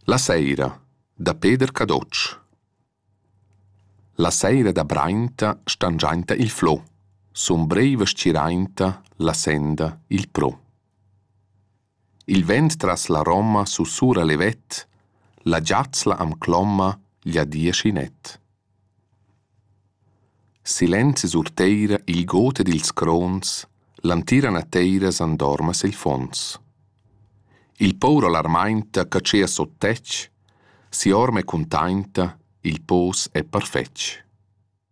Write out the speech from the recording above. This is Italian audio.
La seira, da Peter Cadocci. La seira da brainta stangiainta il flo, sombreva scirainta la senda il pro. Il vent tras la Roma sussura levet, la giazzla am clomma gli adia scinet. Silenzio sur teira il gote dils crons, l'antira na teira s'andorma sil fons. Il pauro l'armainta cacea sottec, si orme cuntainta, il pos è perfetch.